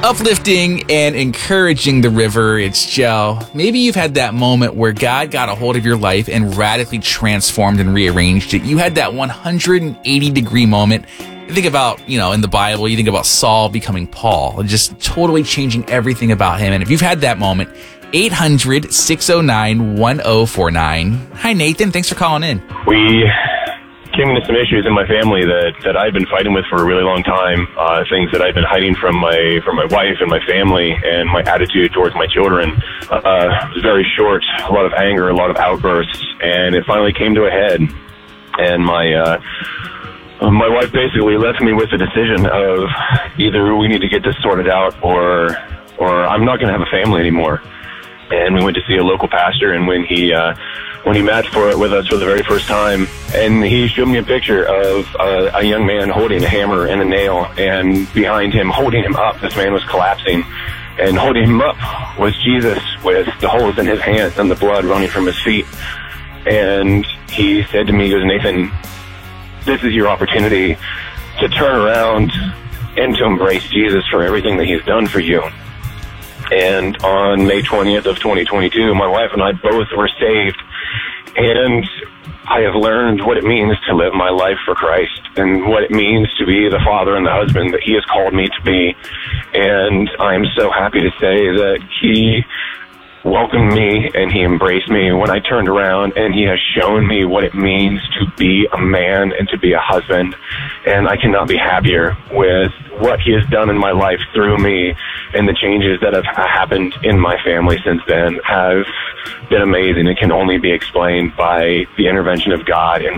Uplifting and encouraging the river, it's Joe. Maybe you've had that moment where God got a hold of your life and radically transformed and rearranged it. You had that 180-degree moment. You think about, in the Bible, you think about Saul becoming Paul, just totally changing everything about him. And if you've had that moment, 800-609-1049. Hi, Nathan. Thanks for calling in. We came into some issues in my family that I've been fighting with for a really long time. Things that I've been hiding from my wife and my family, and my attitude towards my children. It was very short, a lot of anger, a lot of outbursts, and it finally came to a head. And my wife basically left me with the decision of either we need to get this sorted out or I'm not going to have a family anymore. And we went to see a local pastor, and when he met with us for the very first time, and he showed me a picture of a young man holding a hammer and a nail, and behind him, holding him up, this man was collapsing, and holding him up was Jesus with the holes in his hands and the blood running from his feet. And he said to me, he goes, "Nathan, this is your opportunity to turn around and to embrace Jesus for everything that he's done for you." And on May 20th of 2022, my wife and I both were saved. And I have learned what it means to live my life for Christ and what it means to be the father and the husband that he has called me to be. And I'm so happy to say that he welcomed me and he embraced me when I turned around, and he has shown me what it means to be a man and to be a husband. And I cannot be happier with what he has done in my life through me, and the changes that have happened in my family since then have been amazing. It can only be explained by the intervention of God in